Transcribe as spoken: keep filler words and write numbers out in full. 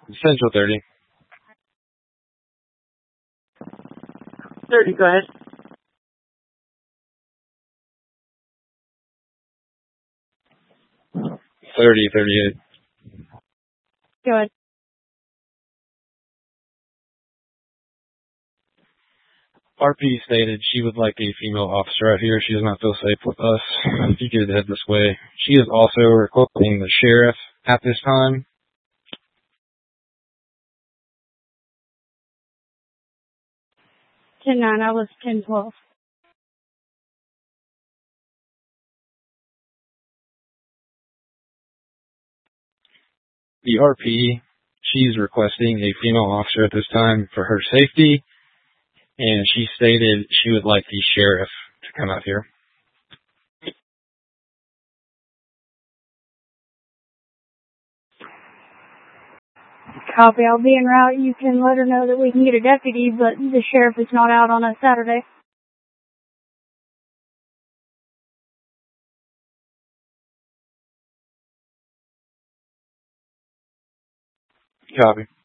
Central thirty. thirty, go ahead. thirty, thirty-eight. Go ahead. R P stated she would like a female officer out here. She does not feel safe with us. If you could head this way. She is also requesting the sheriff at this time. ten nine, I was ten twelve. The R P, she's requesting a female officer at this time for her safety, and she stated she would like the sheriff to come out here. Copy. I'll be en route. You can let her know that we can get a deputy, but the sheriff is not out on a Saturday. Copy.